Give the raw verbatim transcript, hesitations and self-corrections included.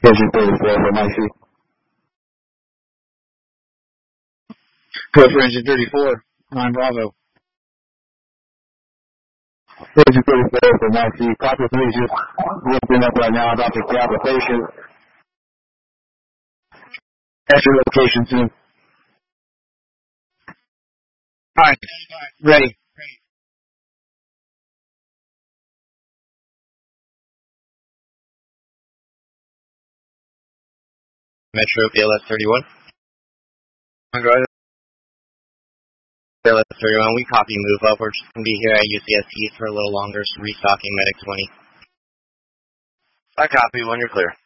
Vision thirty-four from I C. Go for engine thirty-four, nine Bravo. Vision thirty-four from I C. Copy three, just looking up right now about the application. Extra location soon. Alright, ready. Metro B L S thirty-one. Go ahead. B L S thirty-one, we copy move up. We're just going to be here at U C S East for a little longer, restocking Medic twenty. I copy when you're clear.